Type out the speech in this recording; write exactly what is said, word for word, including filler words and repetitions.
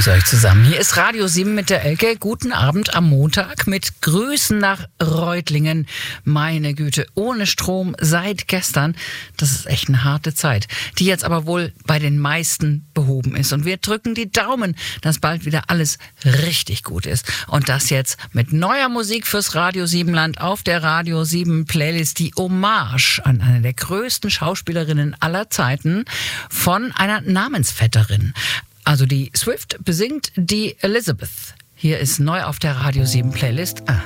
grüße euch zusammen. Hier ist Radio sieben mit der Elke. Guten Abend am Montag mit Grüßen nach Reutlingen. Meine Güte, ohne Strom seit gestern. Das ist echt eine harte Zeit, die jetzt aber wohl bei den meisten behoben ist. Und wir drücken die Daumen, dass bald wieder alles richtig gut ist. Und das jetzt mit neuer Musik fürs Radio sieben Land auf der Radio sieben Playlist. Die Hommage an eine der größten Schauspielerinnen aller Zeiten von einer Namensvetterin. Also die Swift besingt die Elizabeth. Hier ist neu auf der Radio sieben Playlist. Ah.